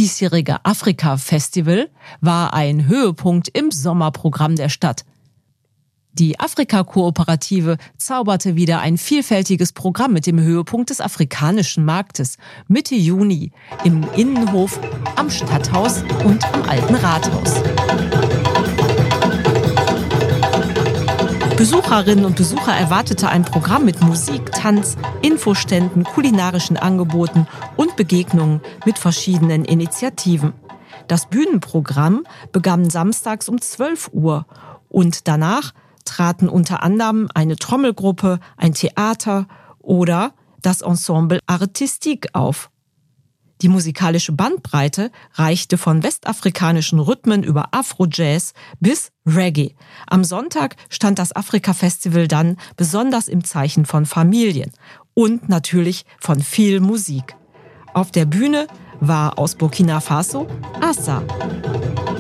diesjährige Afrika-Festival war ein Höhepunkt im Sommerprogramm der Stadt. Die Afrika-Kooperative zauberte wieder ein vielfältiges Programm mit dem Höhepunkt des afrikanischen Marktes Mitte Juni im Innenhof, am Stadthaus und am Alten Rathaus. Besucherinnen und Besucher erwartete ein Programm mit Musik, Tanz, Infoständen, kulinarischen Angeboten und Begegnungen mit verschiedenen Initiativen. Das Bühnenprogramm begann samstags um 12 Uhr und danach traten unter anderem eine Trommelgruppe, ein Theater oder das Ensemble Artistique auf. Die musikalische Bandbreite reichte von westafrikanischen Rhythmen über Afro-Jazz bis Reggae. Am Sonntag stand das Afrika-Festival dann besonders im Zeichen von Familien und natürlich von viel Musik. Auf der Bühne war aus Burkina Faso Assa.